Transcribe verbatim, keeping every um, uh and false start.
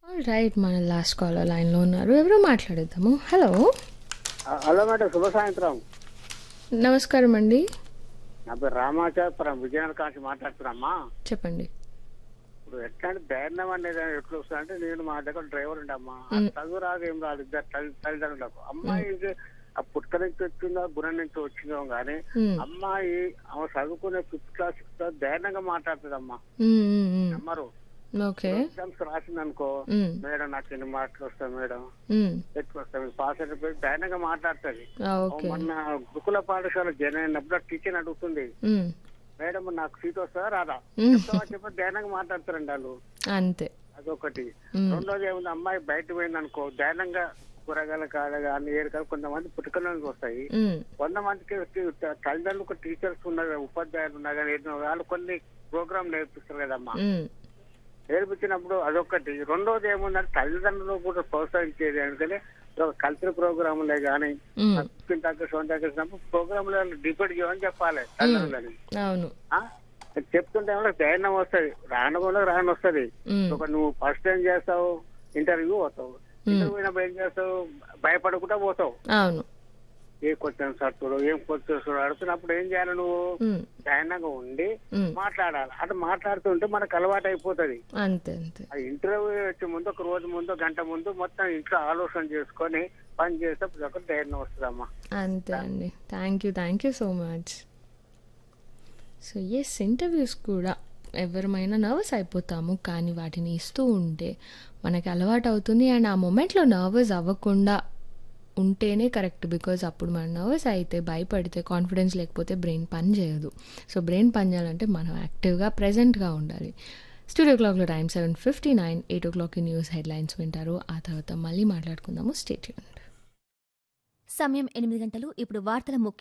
Right. మన last caller లైన్లో ఉన్నారు. ఎవరో మాట్లాడేద్దాము. హలో, ఆ, హలో మేడం, శుభ సాయంత్రం. నమస్కారం అండి. నా పేరు రామాచాపురం విజయనగరం కాంచి మాట్లాడుతున్నామ్మా. చెప్పండి. ఇప్పుడు ఎట్లాంటి ధైర్యం అనేది ఎట్లా వస్తుంది అంటే, నేను మా దగ్గర డ్రైవర్ ఉండమ్మా. మ్. చదువు రాదు ఏం రాదు, ఇద్దరు తల్లి తల్లిదండ్రులకు. అమ్మాయి ఇది ఆ పుట్టుక నుంచి వచ్చిందో గుణం నుంచి వచ్చిందో కానీ మ్. అమ్మాయి ఆమె చదువుకునే ఫిఫ్త్ క్లాస్ సిక్స్త్ క్లాస్ ధైర్యంగా మాట్లాడుతుందమ్మా. మ్, మ్, మ్. నమ్మరు. ఓకే. ఎగ్జామ్స్ రాసింది అనుకో, మ్, మేడం నాకు ఎన్ని మార్కులు వస్తాయి మేడం, మ్. ఎక్కువ వస్తాయి, పాస్ అయిపోయి ధైర్యంగా మాట్లాడుతుంది. ఆ, ఓకే. మొన్న గురుకుల పాఠశాల జాయిన్ అయినప్పుడు టీచర్ అడుగుతుంది, మ్, మేడం నాకు సీట్ వస్తుందా రాదా మ్. చెప్తావా చెప్పి ధైర్యంగా మాట్లాడతారండి వాళ్ళు. అంతే. అదొకటి. మ్. రెండోది ఏముంది, అమ్మాయి బయట పోయింది అనుకో, ధైర్యంగా కూరగాయల కాడ కానీ ఏడు కాదు కొంతమంది పుట్టుకలోకి వస్తాయి. మ్, కొంతమందికి టీ- తల్లిదండ్రులకు టీచర్స్ ఉన్నారు, ఉపాధ్యాయులు ఉన్నారు కానీ ఎన్నో వాళ్ళు కొన్ని ప్రోగ్రామ్ నేర్పిస్తారు కదమ్మా. మ్. నేర్పించినప్పుడు అదొకటి. రెండోది ఏముందంటే తల్లిదండ్రులు కూడా ప్రోత్సహించేది ఎందుకంటే కల్చరల్ ప్రోగ్రాములే కానీ మ్. సొంతప్పుడు ప్రోగ్రాంలు డిపెండ్ చేయమని చెప్పాలి తల్లిదండ్రులని. అవును. ఆ? చెప్తుంటే వాళ్ళకి ధైర్యం వస్తుంది, రాని వాళ్ళకి రాని వస్తుంది. మ్. ఒక నువ్వు ఫస్ట్ ఏం చేస్తావు, ఇంటర్వ్యూ పోతావు, ఇంటర్వ్యూ పోయినప్పుడు ఏం చేస్తావు, భయపడకుండా పోతావు. అవును. ఏ క్వశ్చన్స్ అడుగుతాడు, ఏం క్వశ్చన్స్ అడుగుతున్నప్పుడు ఏం చేయాలి, నువ్వు మ్, ధైర్యంగా ఉండి మ్. మాట్లాడాలి. అటు మాట్లాడుతుంటే మనకు అలవాటు అయిపోతుంది. అంతే అంతే. ఆ ఇంటర్వ్యూ వచ్చే ముందు ఒక రోజు ముందు గంట ముందు మొత్తం ఇంట్లో ఆలోచన చేసుకొని పని చేస్తే ప్రతి ఒక్కరు ధైర్యం వస్తుందమ్మా. అంతే అండి. Thank you thank you so much. So yes, interviews కూడా ఎవరమైనా నర్వస్ అయిపోతాము, కానీ వాటిని ఇస్తూ ఉంటే మనకి అలవాటు అవుతుంది. అండ్ ఆ మూమెంట్లో నర్వస్ అవ్వకుండా ఉంటేనే కరెక్ట్. బికాజ్ అప్పుడు మనం నర్వస్ అయితే, భయపడితే, కాన్ఫిడెన్స్ లేకపోతే బ్రెయిన్ పని చేయదు. సో బ్రెయిన్ పని చేయాలంటే మనం యాక్టివ్గా ప్రజెంట్గా ఉండాలి. స్టూడియో క్లాక్లో time seven fifty nine eight ఓ క్లాక్కి న్యూస్ హెడ్లైన్స్ వింటారు. ఆ తర్వాత మళ్ళీ మాట్లాడుకుందాము. Stay tuned. సమయం ఎనిమిది గంటలు. ఇప్పుడు వార్తల ముఖ్య